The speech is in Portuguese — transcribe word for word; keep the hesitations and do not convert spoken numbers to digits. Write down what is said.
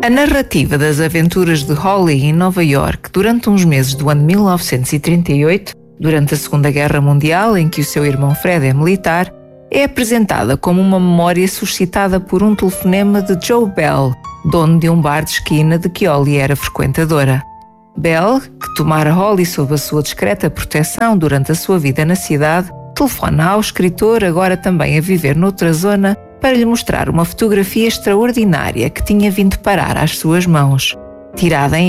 A narrativa das aventuras de Holly em Nova York durante uns meses do ano mil novecentos e trinta e oito, durante a Segunda Guerra Mundial, em que o seu irmão Fred é militar, é apresentada como uma memória suscitada por um telefonema de Joe Bell, dono de um bar de esquina de que Holly era frequentadora. Bell, que tomara Holly sob a sua discreta proteção durante a sua vida na cidade, telefona ao escritor, agora também a viver noutra zona, para lhe mostrar uma fotografia extraordinária que tinha vindo parar às suas mãos. Tirada em